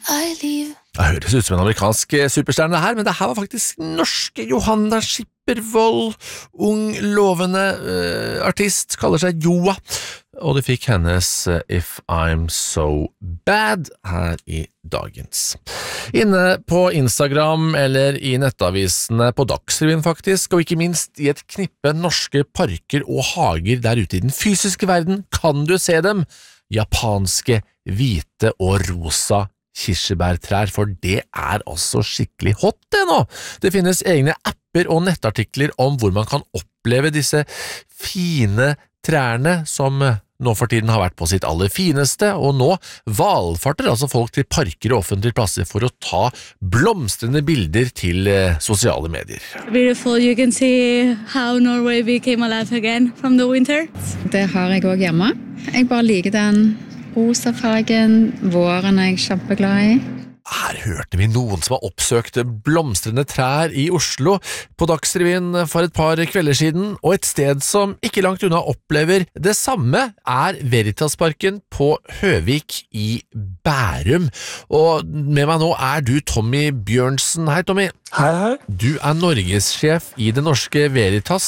I leave. Det høres ut som en amerikansk superstjerne her, men det her var faktisk norske Johanna Skippervold, ung, lovende artist, kaller seg Joa, og du fikk hennes If I'm So Bad her i dagens. Inne på Instagram eller i nettavisene på Dagsrevyen faktisk, og ikke minst i et knippe norske parker og hager der ute i den fysiske verden, kan du se dem, japanske, hvite og rosa kirsebærtrær, for det altså skikkelig hot det nå. Det finnes egne apper og nettartikler om hvor man kan oppleve disse fine trærne som nå for tiden har vært på sitt aller fineste, og nå valfarter altså folk til parker og offentlige plasser for å ta blomstrende bilder til sosiale medier. Beautiful, you can see how Norway became alive again from the winter. Det har jeg også hjemme. Jeg bare liker den rosa fargen, våren jeg kjempeglad i. Her hørte vi noen som har oppsøkt blomstrende trær i Oslo på Dagsrevyen for et par kvelder siden, og et sted som ikke langt unna opplever det samme Veritasparken på Høvik i Bærum. Og med meg nå du Tommy Bjørnsen. Hei Tommy. Hei, hei. Du norgessjef i det norske Veritas,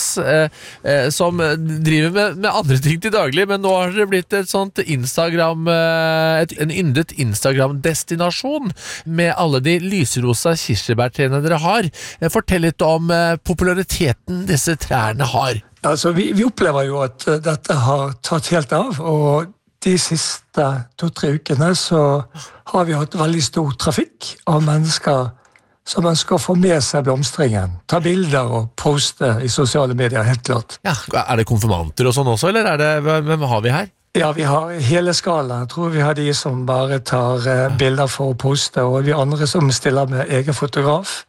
som driver med andre ting til daglig, men nå har det blitt et sånt Instagram, en yndet Instagram-destinasjon med alle de lyserosa kirsebærtrærne dere har. Fortell litt om populariteten disse trærne har. Altså, vi opplever jo at dette har tatt helt av, og de siste 2-3 ukene så har vi hatt veldig stor trafikk av mennesker som ønsker å få med seg blomstringen. Ta bilder og poste i sosiale medier, helt klart. Ja, det konfirmanter og sånn også, eller hvem har vi her? Ja, vi har hele skala. Jeg tror vi har de som bare tar bilder for å poste, og vi andre som stiller med egen fotograf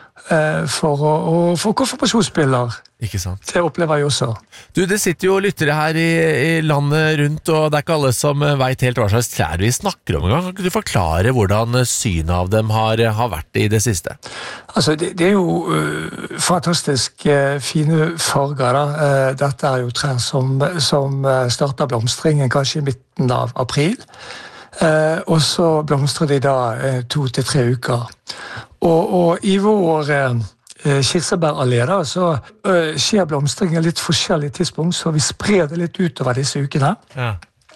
for å få konfirmasjonsbilder. Ikke sant? Det opplever jeg også. Du, det sitter jo lyttere her i landet rundt, og det ikke alle som vet helt hva slags trær vi snakker om en gang. Kan du forklare hvordan synet av dem har vært i det siste? Altså, det jo fantastisk fine farger da. Dette jo trær som starter blomstringen kanskje i midten av april, og så blomstrer de da 2-3 uker. Og i vår kirsebærallé da, så skjer blomstringen litt forskjellige tidspunkt, så vi sprer det litt utover disse ukene. Ja.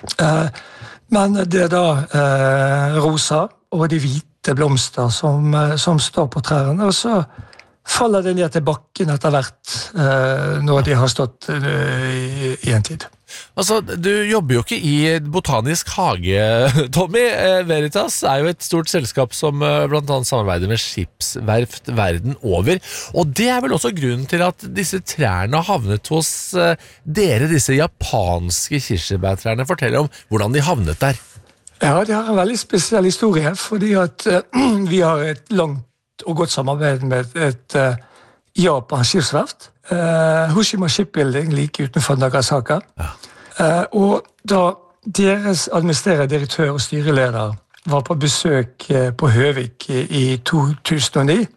Men det da rosa og de hvite blomster som står på trærne, og så faller det ned til bakken etter hvert når de har stått i en tid. Altså, du jobber jo ikke i botanisk hage, Tommy. Veritas jo et stort selskap som blant annet samarbeider med skipsverft verden over, og det vel også grunnen til at disse trærne har havnet hos dere, disse japanske kirsebærtrærne. Fortell om hvordan de havnet der. Ja, det har en veldig spesiell historie, fordi at vi har et langt og godt samarbeid med et japansk skipsverft. Hoshima Shipbuilding like utenfor Nagasaka. Ja. Og da deres administrerende direktør og styreleder var på besøk på Høvik i 2009,